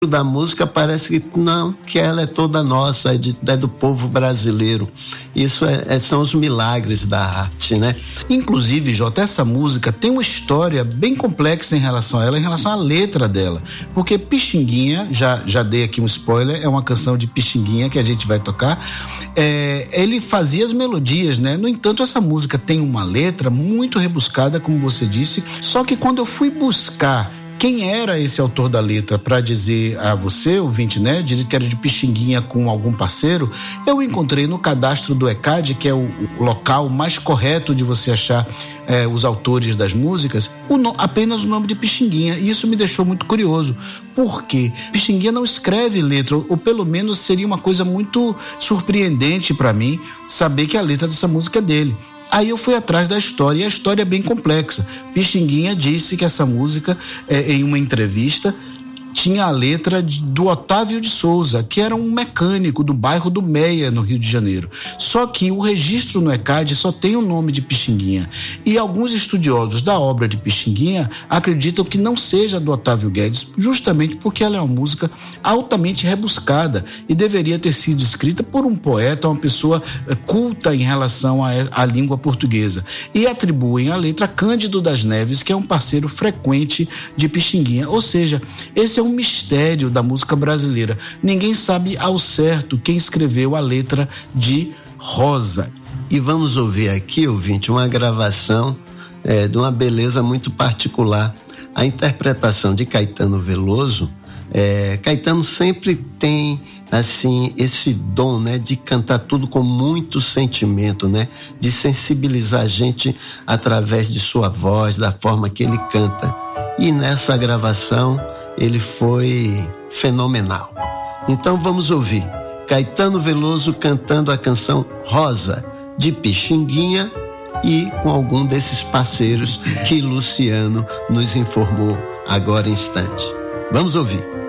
da música parece que não, que ela é toda nossa, é do povo brasileiro. Isso são os milagres da arte, né? Inclusive, Jota, essa música tem uma história bem complexa em relação a ela, em relação à letra dela, porque Pixinguinha, já dei aqui um spoiler, é uma canção de Pixinguinha que a gente vai tocar, ele fazia as melodias, né? No entanto, essa música tem uma letra muito rebuscada, como você disse, só que quando eu fui buscar quem era esse autor da letra para dizer a você, ouvinte, né, de que era de Pixinguinha com algum parceiro, eu encontrei no cadastro do ECAD, que é o local mais correto de você achar os autores das músicas, apenas o nome de Pixinguinha, e isso me deixou muito curioso, porque Pixinguinha não escreve letra, ou pelo menos seria uma coisa muito surpreendente para mim saber que a letra dessa música é dele. Aí eu fui atrás da história, e a história é bem complexa. Pixinguinha disse que essa música, em uma entrevista, tinha a letra do Otávio de Souza, que era um mecânico do bairro do Meia, no Rio de Janeiro. Só que o registro no ECAD só tem o nome de Pixinguinha. E alguns estudiosos da obra de Pixinguinha acreditam que não seja do Otávio Guedes, justamente porque ela é uma música altamente rebuscada e deveria ter sido escrita por um poeta, uma pessoa culta em relação à língua portuguesa. E atribuem a letra a Cândido das Neves, que é um parceiro frequente de Pixinguinha. Ou seja, esse é um mistério da música brasileira. Ninguém sabe ao certo quem escreveu a letra de Rosa. E vamos ouvir aqui, ouvinte, uma gravação de uma beleza muito particular. A interpretação de Caetano Veloso. Caetano sempre tem assim esse dom, né, de cantar tudo com muito sentimento, né, de sensibilizar a gente através de sua voz, da forma que ele canta. E nessa gravação ele foi fenomenal. Então vamos ouvir Caetano Veloso cantando a canção Rosa, de Pixinguinha, e com algum desses parceiros que Luciano nos informou agora em instante. Vamos ouvir.